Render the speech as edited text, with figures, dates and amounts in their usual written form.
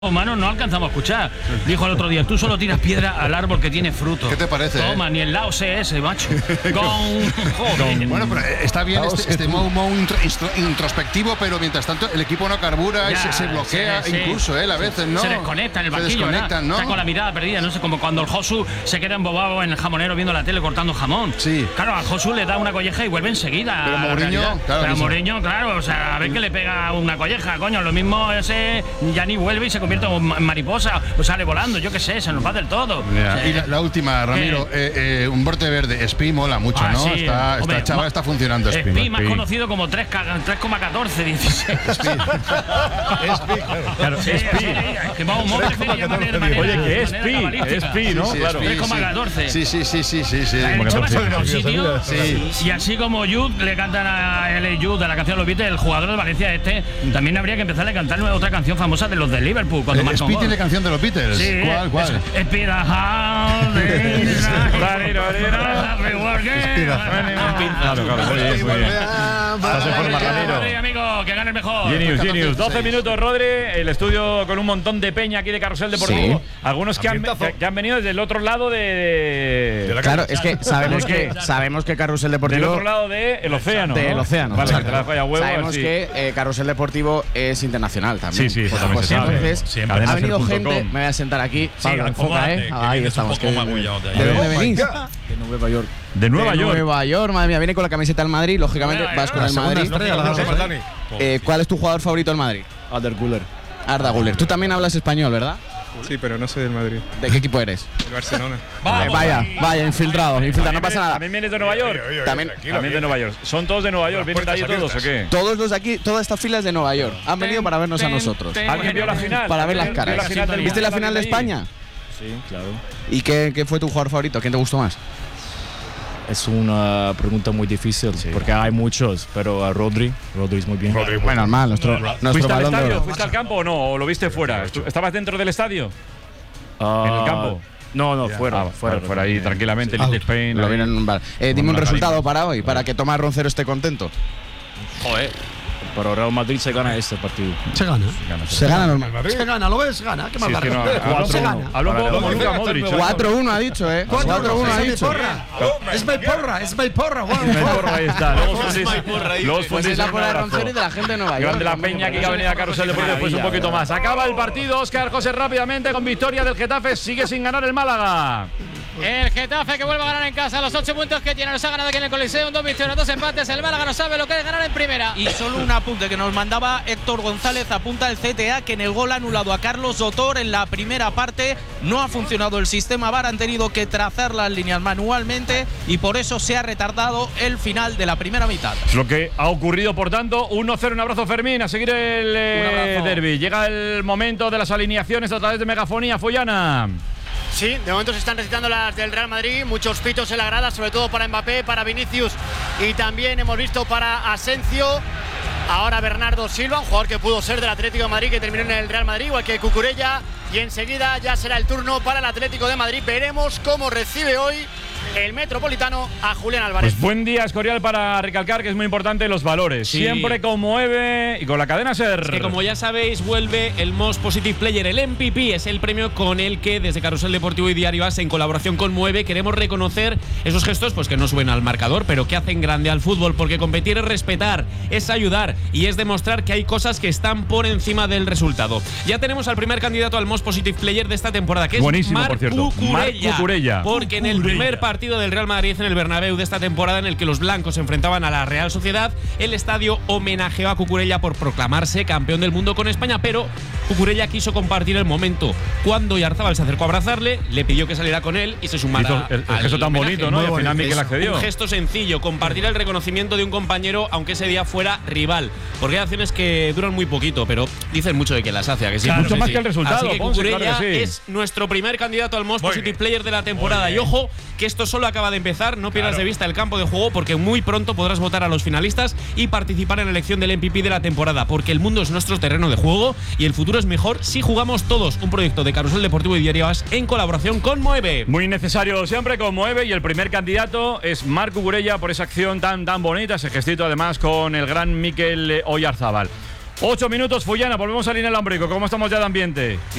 Humanos no alcanzamos a escuchar. Dijo el otro día, tú solo tiras piedra al árbol que tiene fruto. ¿Qué te parece? Toma, ni el Lao CS, macho. Joder. Bueno, pero está bien este Mou introspectivo, pero mientras tanto el equipo no carbura y se bloquea incluso él a veces, ¿no? Se desconecta en el banquillo, ¿no? Está con la mirada perdida, no sé, como cuando el Josu se queda embobado en el jamonero viendo la tele cortando jamón. Sí. Claro, al Josu le da una colleja y vuelve enseguida. Pero Mourinho, claro. Pero Mourinho, claro, o sea, a ver que le pega una colleja, coño, lo mismo ese ya ni vuelve y se convierte en mariposa, o sale volando, yo qué sé, se nos va del todo. Yeah. Y la última, Ramiro, un brote verde, Spi mola mucho, ¿no? Sí. Esta chaval está funcionando, Spi. Spi más conocido como 3,14, dice. Claro, Spi. Oye, que es Spi, ¿no? Sí, claro. 3,14. Sí. Y así como Jude le cantan a L. Jude de la canción Los Beatles, el jugador de Valencia también habría que empezar a cantarle otra canción famosa de los de Liverpool cuando marcó Spi tiene canción de los Beatles. Sí. ¿Cuál? Amigo, que gane el mejor. Genius. 12 minutos, Rodri. El estudio con un montón de peña aquí de Carrusel Deportivo. Sí. Algunos que han venido desde el otro lado de la claro, es que sabemos que Carrusel Deportivo. Del otro lado del océano. Del océano. Vale, te la falla huevo, sabemos que Carrusel Deportivo es internacional también. Sí, pues entonces ha venido gente. Me voy a sentar aquí. Pablo, enfoca, Ahí estamos. ¿De dónde venís? De Nueva York. De Nueva York, madre mía, viene con la camiseta del Madrid, lógicamente vas con el Madrid. ¿Cuál es tu jugador favorito del Madrid? Arda Güler. Tú también hablas español, ¿verdad? Sí, pero no soy del Madrid. ¿De qué equipo eres? Del Barcelona. Vaya, infiltrado, no pasa nada. ¿También vienes de Nueva York? También de Nueva York. ¿Son todos de Nueva York? ¿Vienen de allí todos o qué? Todos los de aquí, toda esta fila es de Nueva York. Han venido para vernos a nosotros. ¿Alguien vio la final? Para ver las caras. ¿Viste la final de España? Sí, claro. ¿Y qué fue tu jugador favorito? ¿Quién te gustó más? Es una pregunta muy difícil porque hay muchos, pero Rodri es muy bien. Bueno, normal, nuestro ¿Fuiste al balón de estadio? oro. ¿Fuiste al campo o no? ¿O lo viste fuera? ¿Estabas dentro del estadio? ¿En el campo? No, fuera. Fuera ahí tranquilamente, Little Spain. Lo vieron en un bar. Dime un resultado para hoy, para que Tomás Roncero esté contento. Joder. Pero Real Madrid se gana este partido. Se gana normal. Se gana, ¿lo ves? Gana. ¿Qué más da? Se gana. Habló como Luka Modric. 4-1 ha dicho, 4-1 ha dicho. Es my porra. Ahí está. Luego pues es la porra de Roncero y de la gente de Nueva York. Grande la peña aquí que ha venido a Carrusel Deportivo después un poquito más. Acaba el partido, Óscar José, rápidamente con victoria del Getafe. Sigue sin ganar el Málaga. El Getafe que vuelve a ganar en casa, los 8 puntos que tiene, nos ha ganado aquí en el Coliseum, 2 victorias, 2 empates. El Málaga no sabe lo que es ganar en primera. Y solo un apunte que nos mandaba Héctor González, apunta el CTA que en el gol anulado a Carlos Sotor en la primera parte no ha funcionado el sistema VAR, han tenido que trazar las líneas manualmente y por eso se ha retardado el final de la primera mitad. Es lo que ha ocurrido, por tanto, 1-0. Un abrazo, Fermín, a seguir el derbi. Llega el momento de las alineaciones a través de Megafonía Follana. Sí, de momento se están recitando las del Real Madrid, muchos pitos en la grada, sobre todo para Mbappé, para Vinicius y también hemos visto para Asensio. Ahora Bernardo Silva, un jugador que pudo ser del Atlético de Madrid, que terminó en el Real Madrid, igual que Cucurella, y enseguida ya será el turno para el Atlético de Madrid. Veremos cómo recibe hoy el Metropolitano a Julián Álvarez. Pues buen día, Escorial, para recalcar que es muy importante los valores. Sí. Siempre conmueve y con la cadena SER. Es que como ya sabéis, vuelve el Most Positive Player, el MVP. Es el premio con el que desde Carrusel Deportivo y Diario As, en colaboración con Mueve, queremos reconocer esos gestos pues que no suben al marcador, pero que hacen grande al fútbol, porque competir es respetar, es ayudar y es demostrar que hay cosas que están por encima del resultado. Ya tenemos al primer candidato al Most Positive Player de esta temporada, que buenísimo, es por cierto. Marc Cucurella. Porque en el primer partido del Real Madrid en el Bernabéu de esta temporada, en el que los blancos se enfrentaban a la Real Sociedad, el estadio homenajeó a Cucurella por proclamarse campeón del mundo con España, pero Cucurella quiso compartir el momento. Cuando Oyarzabal se acercó a abrazarle, le pidió que saliera con él y se sumara el gesto tan bonito, ¿no? Y al final Miquel accedió. Un gesto sencillo, compartir el reconocimiento de un compañero, aunque ese día fuera rival. Porque hay acciones que duran muy poquito, pero dicen mucho de que las hace, ¿a que sí? Claro, mucho más que el resultado. Así que Cucurella es nuestro primer candidato al Most Positive Player de la temporada. Y ojo, que esto solo acaba de empezar, no pierdas de vista el campo de juego, porque muy pronto podrás votar a los finalistas y participar en la elección del MVP de la temporada, porque el mundo es nuestro terreno de juego y el futuro es mejor si jugamos todos. Un proyecto de Carrusel Deportivo y Diario As en colaboración con Mueve. Muy necesario siempre con Mueve, y el primer candidato es Marc Cucurella por esa acción tan bonita, ese gestito además con el gran Mikel Oyarzabal. 8 minutos, Fullana, volvemos a línea al Alambrico. ¿Cómo estamos ya de ambiente?